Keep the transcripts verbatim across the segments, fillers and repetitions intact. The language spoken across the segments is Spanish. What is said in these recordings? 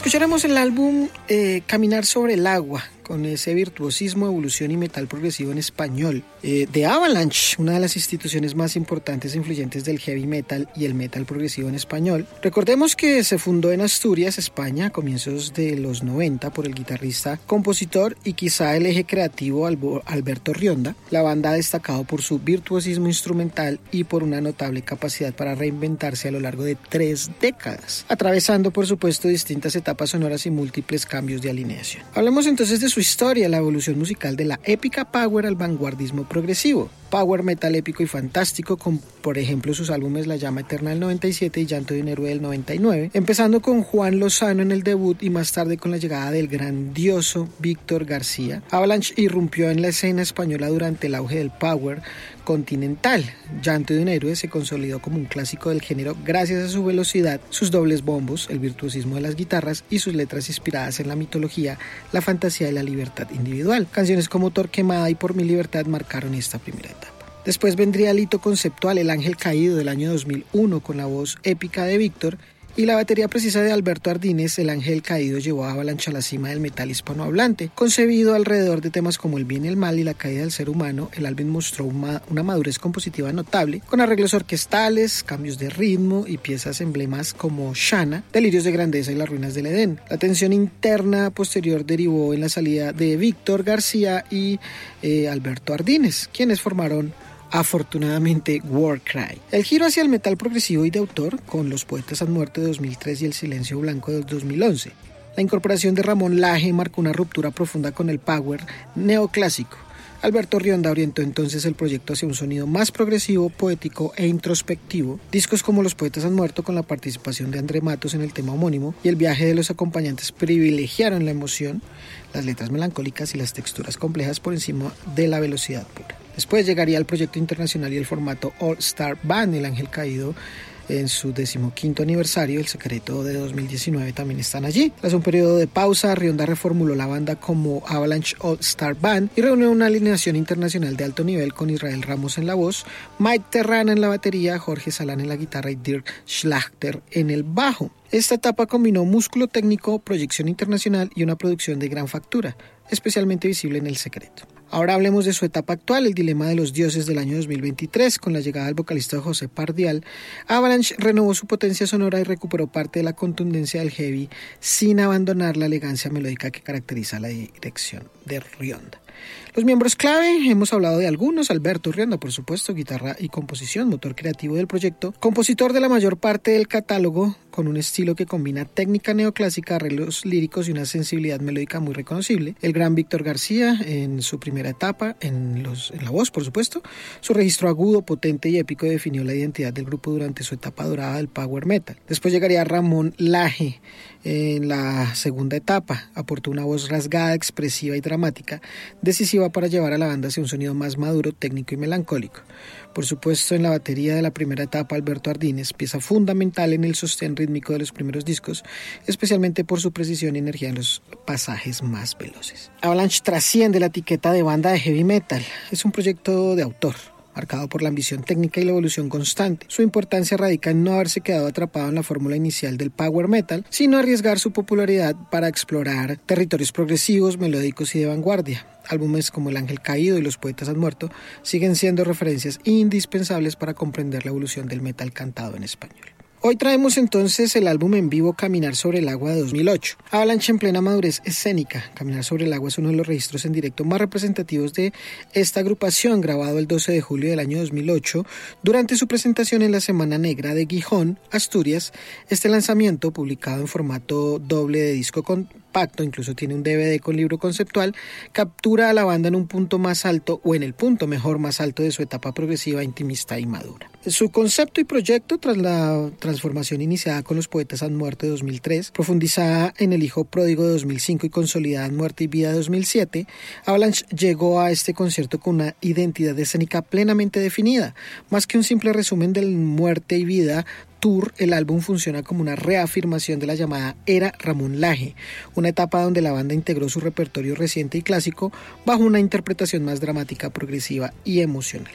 Escucharemos el álbum eh, Caminar sobre el agua, con ese virtuosismo, evolución y metal progresivo en español, eh, de Avalanche, una de las instituciones más importantes e influyentes del heavy metal y el metal progresivo en español. Recordemos que se fundó en Asturias, España, a comienzos de los noventa por el guitarrista, compositor y quizá el eje creativo Alberto Rionda. La banda ha destacado por su virtuosismo instrumental y por una notable capacidad para reinventarse a lo largo de tres décadas, atravesando por supuesto distintas etapas sonoras y múltiples cambios de alineación. Hablemos entonces de su historia, la evolución musical de la épica power al vanguardismo progresivo. Power metal épico y fantástico, con por ejemplo sus álbumes La Llama Eterna del noventa y siete y Llanto de un Héroe del noventa y nueve, empezando con Juan Lozano en el debut y más tarde con la llegada del grandioso Víctor García. Avalanche irrumpió en la escena española durante el auge del power continental. Llanto de un Héroe se consolidó como un clásico del género gracias a su velocidad, sus dobles bombos, el virtuosismo de las guitarras y sus letras inspiradas en la mitología, la fantasía y la libertad individual. Canciones como Torquemada y Por mi libertad marcaron esta primera etapa. Después vendría el hito conceptual El Ángel Caído del año dos mil uno con la voz épica de Víctor y la batería precisa de Alberto Ardínez. El Ángel Caído llevó a Avalanche a la cima del metal hispanohablante. Concebido alrededor de temas como el bien y el mal y la caída del ser humano, el álbum mostró una, una madurez compositiva notable, con arreglos orquestales, cambios de ritmo y piezas emblemas como Shana, Delirios de Grandeza y Las Ruinas del Edén. La tensión interna posterior derivó en la salida de Víctor García y eh, Alberto Ardínez, quienes formaron afortunadamente Warcry. El giro hacia el metal progresivo y de autor, con Los Poetas Han Muerto de dos mil tres y El Silencio Blanco de dos mil once. La incorporación de Ramón Laje marcó una ruptura profunda con el power neoclásico. Alberto Rionda orientó entonces el proyecto hacia un sonido más progresivo, poético e introspectivo. Discos como Los Poetas Han Muerto, con la participación de André Matos en el tema homónimo, y El Viaje de los Acompañantes privilegiaron la emoción, las letras melancólicas y las texturas complejas por encima de la velocidad pura. Después llegaría el proyecto internacional y el formato All Star Band, El Ángel Caído, en su decimoquinto aniversario. El Secreto de dos mil diecinueve también están allí. Tras un periodo de pausa, Rionda reformuló la banda como Avalanche All Star Band y reunió una alineación internacional de alto nivel con Israel Ramos en la voz, Mike Terrana en la batería, Jorge Salán en la guitarra y Dirk Schlachter en el bajo. Esta etapa combinó músculo técnico, proyección internacional y una producción de gran factura, especialmente visible en El Secreto. Ahora hablemos de su etapa actual, El Dilema de los Dioses del año dos mil veintitrés. Con la llegada del vocalista José Pardial, Avalanche renovó su potencia sonora y recuperó parte de la contundencia del heavy sin abandonar la elegancia melódica que caracteriza la dirección de Rionda. Los miembros clave, hemos hablado de algunos: Alberto Rionda, por supuesto, guitarra y composición, motor creativo del proyecto, compositor de la mayor parte del catálogo, con un estilo que combina técnica neoclásica, arreglos líricos y una sensibilidad melódica muy reconocible. El gran Víctor García, en su primera etapa, en, los, en la voz, por supuesto. Su registro agudo, potente y épico definió la identidad del grupo durante su etapa dorada del power metal. Después llegaría Ramón Laje en la segunda etapa. Aportó una voz rasgada, expresiva y dramática, decisiva para llevar a la banda hacia un sonido más maduro, técnico y melancólico. Por supuesto, en la batería de la primera etapa, Alberto Ardínez, pieza fundamental en el sostén rítmico de los primeros discos, especialmente por su precisión y energía en los pasajes más veloces. Avalanche trasciende la etiqueta de banda de heavy metal. Es un proyecto de autor, marcado por la ambición técnica y la evolución constante. Su importancia radica en no haberse quedado atrapado en la fórmula inicial del power metal, sino arriesgar su popularidad para explorar territorios progresivos, melódicos y de vanguardia. Álbumes como El Ángel Caído y Los Poetas Han Muerto siguen siendo referencias indispensables para comprender la evolución del metal cantado en español. Hoy traemos entonces el álbum en vivo Caminar sobre el agua de dos mil ocho. Avalanche en plena madurez escénica. Caminar sobre el agua es uno de los registros en directo más representativos de esta agrupación, grabado el doce de julio del año dos mil ocho durante su presentación en la Semana Negra de Gijón, Asturias. Este lanzamiento, publicado en formato doble de disco compacto, incluso tiene un D V D con libro conceptual, captura a la banda en un punto más alto, o en el punto mejor más alto de su etapa progresiva, intimista y madura. Su concepto y proyecto, tras la transformación iniciada con Los Poetas Han Muerto de dos mil tres, profundizada en El Hijo Pródigo de dos mil cinco y consolidada en Muerte y Vida de dos mil siete, Avalanche llegó a este concierto con una identidad escénica plenamente definida. Más que un simple resumen del Muerte y Vida Tour, el álbum funciona como una reafirmación de la llamada Era Ramón Laje, una etapa donde la banda integró su repertorio reciente y clásico bajo una interpretación más dramática, progresiva y emocional.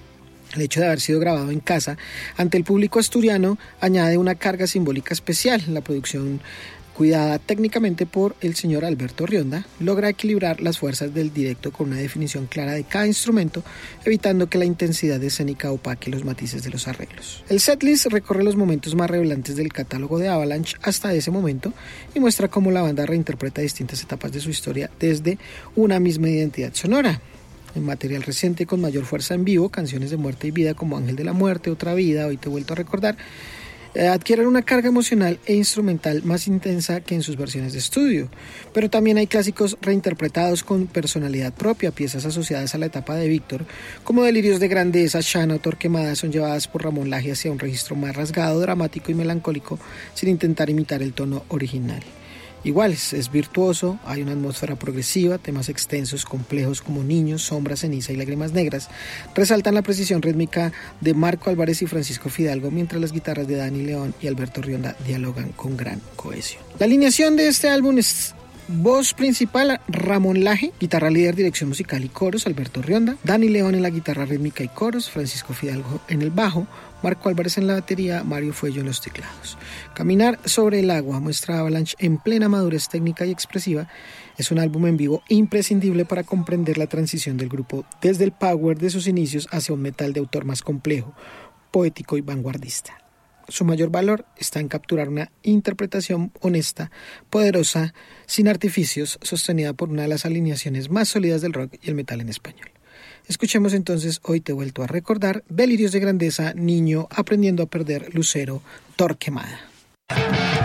El hecho de haber sido grabado en casa ante el público asturiano añade una carga simbólica especial. La producción cuidada técnicamente por el señor Alberto Rionda, logra equilibrar las fuerzas del directo con una definición clara de cada instrumento, evitando que la intensidad escénica opaque los matices de los arreglos. El setlist recorre los momentos más relevantes del catálogo de Avalanche hasta ese momento y muestra cómo la banda reinterpreta distintas etapas de su historia desde una misma identidad sonora. En material reciente con mayor fuerza en vivo, canciones de muerte y vida como Ángel de la Muerte, Otra Vida, Hoy Te he Vuelto a Recordar, eh, adquieren una carga emocional e instrumental más intensa que en sus versiones de estudio. Pero también hay clásicos reinterpretados con personalidad propia, piezas asociadas a la etapa de Víctor, como Delirios de Grandeza, Shana o Torquemada, son llevadas por Ramón Laje hacia un registro más rasgado, dramático y melancólico, sin intentar imitar el tono original. Igual, es, es virtuoso, hay una atmósfera progresiva, temas extensos, complejos como Niños, Sombra, Ceniza y Lágrimas Negras resaltan la precisión rítmica de Marco Álvarez y Francisco Fidalgo, mientras las guitarras de Dani León y Alberto Rionda dialogan con gran cohesión. La alineación de este álbum es: voz principal, Ramón Laje; guitarra líder, dirección musical y coros, Alberto Rionda; Dani León en la guitarra rítmica y coros, Francisco Fidalgo en el bajo, Marco Álvarez en la batería, Mario Fuello en los teclados. Caminar sobre el agua muestra a Avalanche en plena madurez técnica y expresiva. Es un álbum en vivo imprescindible para comprender la transición del grupo desde el power de sus inicios hacia un metal de autor más complejo, poético y vanguardista. Su mayor valor está en capturar una interpretación honesta, poderosa, sin artificios, sostenida por una de las alineaciones más sólidas del rock y el metal en español. Escuchemos entonces Hoy Te he Vuelto a Recordar, Delirios de Grandeza, Niño, Aprendiendo a Perder, Lucero, Torquemada.